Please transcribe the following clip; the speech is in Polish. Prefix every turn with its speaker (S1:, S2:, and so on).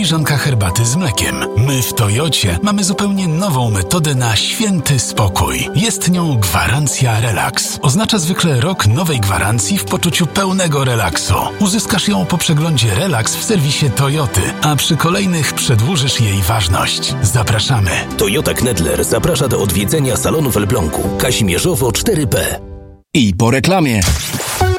S1: filiżanka herbaty z mlekiem. My w Toyocie mamy zupełnie nową metodę na święty spokój. Jest nią gwarancja relaks. Oznacza zwykle rok nowej gwarancji w poczuciu pełnego relaksu. Uzyskasz ją po przeglądzie Relaks w serwisie Toyoty, a przy kolejnych przedłużysz jej ważność. Zapraszamy.
S2: Toyota Knedler zaprasza do odwiedzenia salonu w Elblągu. Kazimierzowo 4B.
S3: I po reklamie.